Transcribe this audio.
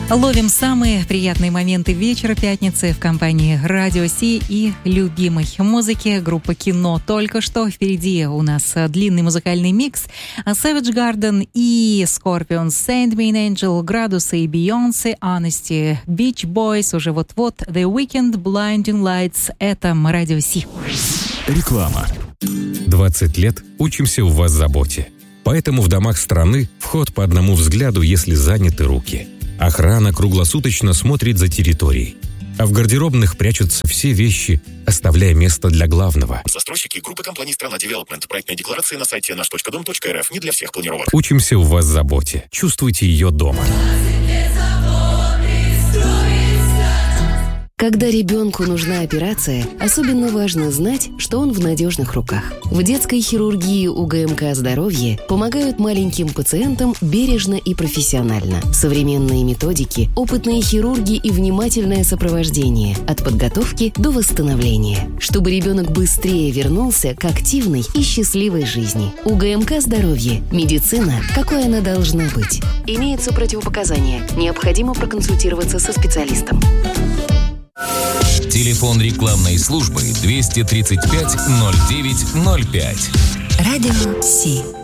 Ловим самые приятные моменты вечера пятницы в компании Радио Си и любимой музыки. Группа «Кино» только что. Впереди у нас длинный музыкальный микс. Savage Garden и Scorpions, Saint Mean Angel, Градусы и Beyoncé, Honesty, Beach Boys. Уже вот-вот The Weeknd, Blinding Lights. Это Радио Си. Реклама. 20 лет учимся в Воззаботе. Поэтому в домах страны вход по одному взгляду, если заняты руки. Охрана круглосуточно смотрит за территорией. А в гардеробных прячутся все вещи, оставляя место для главного. Застройщики группы компаний «Страна Девелопмент». Проектная декларация на сайте наш.дом.рф. Не для всех планировок. Учимся в Воззаботе. Чувствуйте ее дома. Когда ребенку нужна операция, особенно важно знать, что он в надежных руках. В детской хирургии УГМК «Здоровье» помогают маленьким пациентам бережно и профессионально. Современные методики, опытные хирурги и внимательное сопровождение от подготовки до восстановления, чтобы ребенок быстрее вернулся к активной и счастливой жизни. УГМК «Здоровье» – медицина, какой она должна быть. Имеются противопоказания. Необходимо проконсультироваться со специалистом. Телефон рекламной службы 235 09 05. Радио Си.